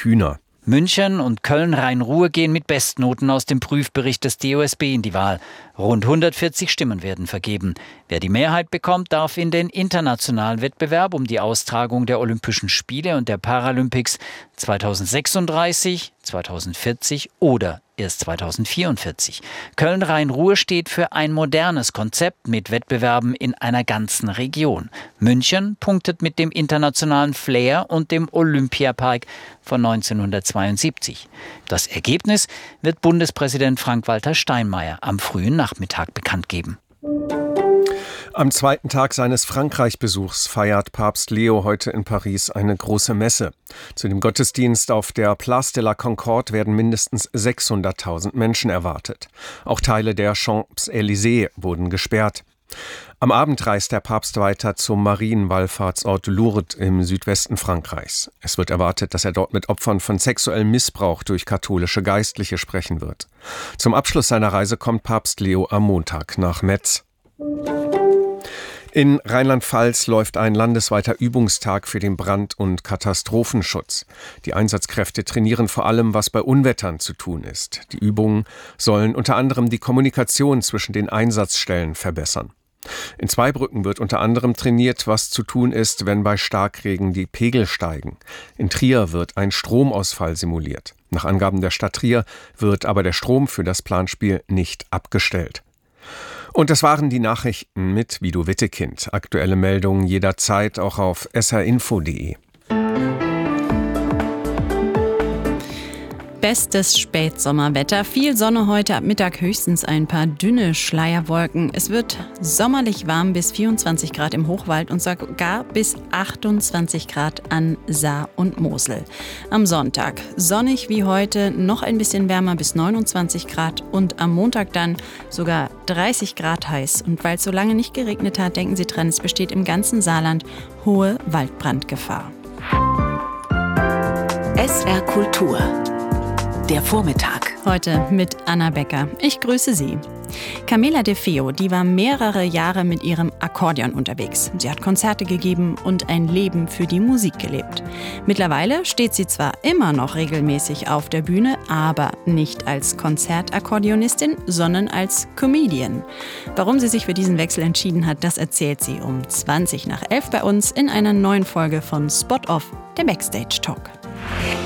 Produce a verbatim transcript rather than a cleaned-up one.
Hühner. München und Köln-Rhein-Ruhr gehen mit Bestnoten aus dem Prüfbericht des D O S B in die Wahl. Rund hundertvierzig Stimmen werden vergeben. Wer die Mehrheit bekommt, darf in den internationalen Wettbewerb um die Austragung der Olympischen Spiele und der Paralympics zweitausendsechsunddreißig, zweitausendvierzig oder erst zweitausendvierundvierzig. Köln-Rhein-Ruhr steht für ein modernes Konzept mit Wettbewerben in einer ganzen Region. München punktet mit dem internationalen Flair und dem Olympiapark von neunzehnhundertzweiundsiebzig. Das Ergebnis wird Bundespräsident Frank-Walter Steinmeier am frühen Nachmittag bekannt geben. Am zweiten Tag seines Frankreich-Besuchs feiert Papst Leo heute in Paris eine große Messe. Zu dem Gottesdienst auf der Place de la Concorde werden mindestens sechshunderttausend Menschen erwartet. Auch Teile der Champs-Élysées wurden gesperrt. Am Abend reist der Papst weiter zum Marienwallfahrtsort Lourdes im Südwesten Frankreichs. Es wird erwartet, dass er dort mit Opfern von sexuellem Missbrauch durch katholische Geistliche sprechen wird. Zum Abschluss seiner Reise kommt Papst Leo am Montag nach Metz. In Rheinland-Pfalz läuft ein landesweiter Übungstag für den Brand- und Katastrophenschutz. Die Einsatzkräfte trainieren vor allem, was bei Unwettern zu tun ist. Die Übungen sollen unter anderem die Kommunikation zwischen den Einsatzstellen verbessern. In Zweibrücken wird unter anderem trainiert, was zu tun ist, wenn bei Starkregen die Pegel steigen. In Trier wird ein Stromausfall simuliert. Nach Angaben der Stadt Trier wird aber der Strom für das Planspiel nicht abgestellt. Und das waren die Nachrichten mit Vido Wittekind. Aktuelle Meldungen jederzeit auch auf s r info punkt d e. Bestes Spätsommerwetter. Viel Sonne heute, ab Mittag höchstens ein paar dünne Schleierwolken. Es wird sommerlich warm bis vierundzwanzig Grad im Hochwald und sogar bis achtundzwanzig Grad an Saar und Mosel. Am Sonntag sonnig wie heute, noch ein bisschen wärmer bis neunundzwanzig Grad und am Montag dann sogar dreißig Grad heiß. Und weil es so lange nicht geregnet hat, denken Sie dran, es besteht im ganzen Saarland hohe Waldbrandgefahr. S R Kultur. Der Vormittag. Heute mit Anna Becker. Ich grüße Sie. Camila De Feo, die war mehrere Jahre mit ihrem Akkordeon unterwegs. Sie hat Konzerte gegeben und ein Leben für die Musik gelebt. Mittlerweile steht sie zwar immer noch regelmäßig auf der Bühne, aber nicht als Konzertakkordeonistin, sondern als Comedian. Warum sie sich für diesen Wechsel entschieden hat, das erzählt sie um zwanzig nach elf bei uns in einer neuen Folge von Spot Off, der Backstage Talk.